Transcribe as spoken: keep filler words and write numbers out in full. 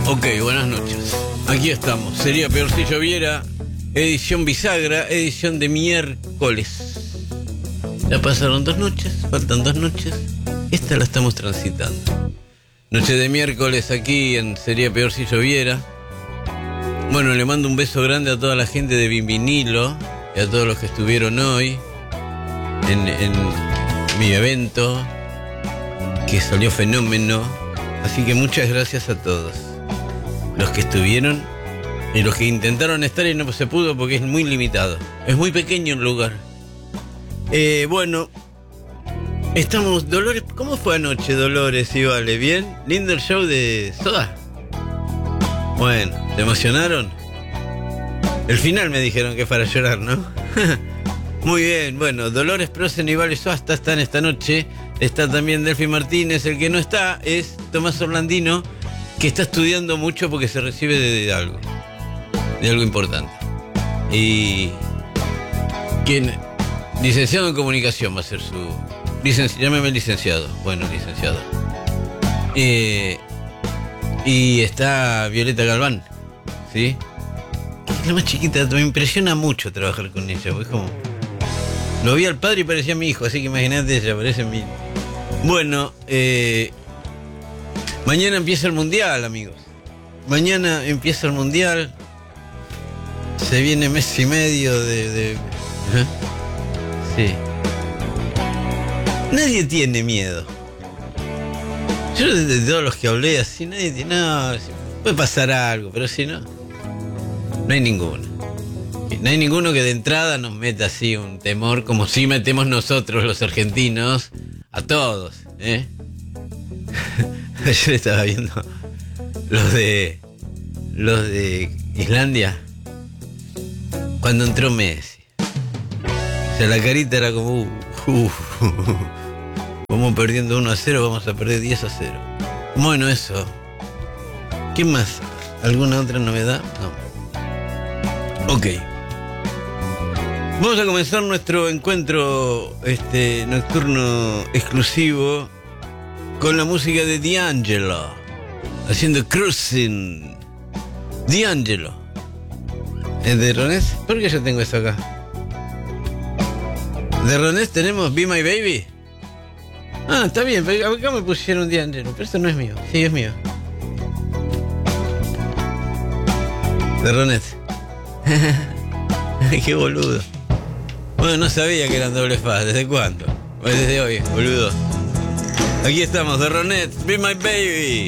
Ok, buenas noches. Aquí estamos. Sería peor si lloviera. Edición bisagra, edición de miércoles. Ya pasaron dos noches, faltan dos noches. Esta la estamos transitando. Noche de miércoles aquí en Sería peor si lloviera. Bueno, le mando un beso grande a toda la gente de Vinvinilo y a todos los que estuvieron hoy en, en mi evento, que salió fenómeno. Así que muchas gracias a todos los que estuvieron y los que intentaron estar y no se pudo porque es muy limitado. Es muy pequeño el lugar. Eh, bueno, estamos... Dolores, ¿cómo fue anoche, Dolores y Vale? ¿Bien? ¿Lindo el show de Soda? Bueno, ¿te emocionaron? El final me dijeron que es para llorar, ¿no? Muy bien, bueno, Dolores Prosen y Vale Suasta están esta noche. Está también Delphi Martínez. El que no está es Tomás Orlandino, que está estudiando mucho porque se recibe de, de algo, de algo importante. Y quien, licenciado en comunicación va a ser su... Licenci, llámeme licenciado. Bueno, licenciado. Eh, y está Violeta Galván, ¿sí? Es la más chiquita, me impresiona mucho trabajar con ella, porque es como... Lo vi al padre y parecía mi hijo, así que imagínate, ella parece mi... Bueno, eh... mañana empieza el Mundial, amigos. Mañana empieza el Mundial. Se viene mes y medio de... de... ¿Eh? Sí. Nadie tiene miedo. Yo de, de todos los que hablé así, nadie tiene... No, puede pasar algo, pero si no... No hay ninguno. No hay ninguno que de entrada nos meta así un temor como si metemos nosotros los argentinos a todos, ¿eh? Ayer estaba viendo los de los de Islandia cuando entró Messi. O sea, la carita era como uh, uh, vamos perdiendo uno a cero, vamos a perder diez a cero. Bueno, eso. ¿Qué más? ¿Alguna otra novedad? No. Ok. Vamos a comenzar nuestro encuentro este nocturno exclusivo con la música de D'Angelo, haciendo Cruising. D'Angelo. ¿Es de Ronés? ¿Por qué yo tengo eso acá? ¿De Ronés tenemos Be My Baby? Ah, está bien, pero acá me pusieron D'Angelo, pero esto no es mío. Sí, es mío. De Ronés. Qué boludo. Bueno, no sabía que eran doble faz. ¿Desde cuándo? Pues desde hoy, boludo. Aquí estamos, de Ronet, Be My Baby.